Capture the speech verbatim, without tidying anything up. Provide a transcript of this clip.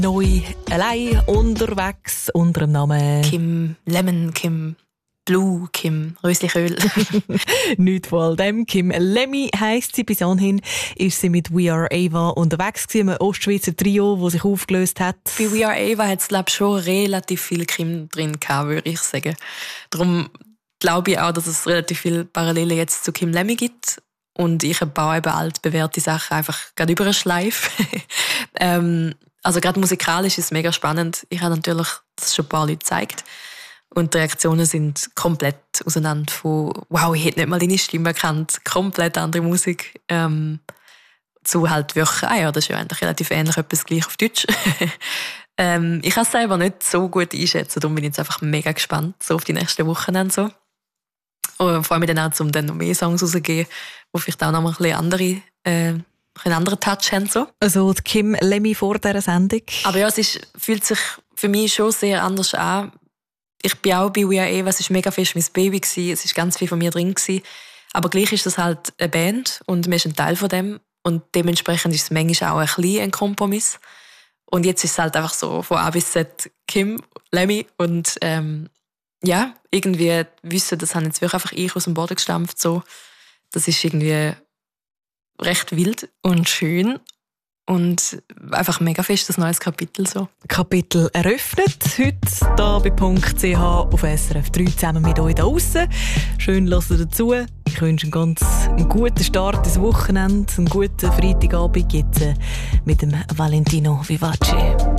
Neu allein unterwegs unter dem Namen Kim Lemon, Kim Blue, Kim Röslichöl. Nicht von all dem. Kim Lemmy heisst sie. Bis anhin ist sie mit We Are Ava unterwegs gewesen, einem Ostschweizer Trio, das sich aufgelöst hat. Bei We Are Ava hat es, glaube ich, schon relativ viel Kim drin gehabt, würde ich sagen. Darum glaube ich auch, dass es relativ viele Parallelen jetzt zu Kim Lemmy gibt. Und ich baue eben altbewährte Sachen einfach gerade über einen Schleif. ähm, also gerade musikalisch ist es mega spannend. Ich habe natürlich das schon ein paar Leute gezeigt. Und die Reaktionen sind komplett auseinander von «Wow, ich hätte nicht mal deine Stimme erkannt», komplett andere Musik, ähm, zu halt wirklich «Ah ja, das ist ja eigentlich relativ ähnlich, etwas gleich auf Deutsch». ähm, ich kann es selber nicht so gut einschätzen, darum bin ich jetzt einfach mega gespannt so auf die nächsten Wochen und so. Und vor allem dann auch, um dann noch mehr Songs rauszugeben, die vielleicht auch noch mal ein bisschen andere, äh, einen anderen Touch haben. So. Also die Kim Lemmy vor dieser Sendung. Aber ja, es ist, fühlt sich für mich schon sehr anders an. Ich bin auch bei We Are Ava, es war mega fest mein Baby, es war ganz viel von mir drin. Aber gleich ist das halt eine Band und man ist ein Teil von dem. Und dementsprechend ist es manchmal auch ein bisschen ein Kompromiss. Und jetzt ist es halt einfach so von A bis Z Kim, Lemmy und ähm, ja, irgendwie wissen, das haben jetzt wirklich einfach ich aus dem Boden gestampft. So. Das ist irgendwie recht wild und schön. Und einfach mega fest das neues Kapitel. So. Kapitel eröffnet. Heute hier bei Punkt C H auf S R F drei zusammen mit euch da draussen. Schön hören dazu. Ich wünsche einen ganz einen guten Start ins Wochenende, einen guten Freitagabend jetzt mit dem Valentino Vivace.